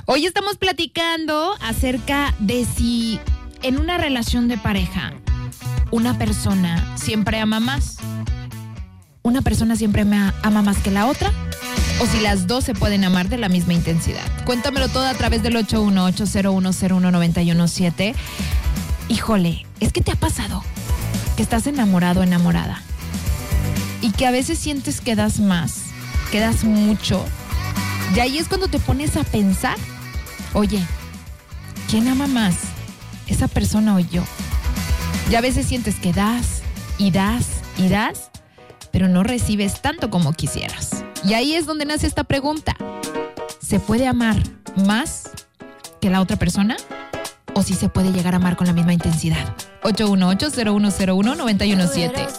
Hoy estamos platicando acerca de si en una relación de pareja una persona siempre ama más, una persona siempre ama más que la otra, o si las dos se pueden amar de la misma intensidad. Cuéntamelo todo a través del 8180101917. Híjole, ¿es que te ha pasado que estás enamorado o enamorada y que a veces sientes que das más, que das mucho? Y ahí es cuando te pones a pensar, oye, ¿quién ama más? ¿Esa persona o yo? Y a veces sientes que das y das y das, pero no recibes tanto como quisieras. Y ahí es donde nace esta pregunta. ¿Se puede amar más que la otra persona? ¿O si se puede llegar a amar con la misma intensidad? 8180101917.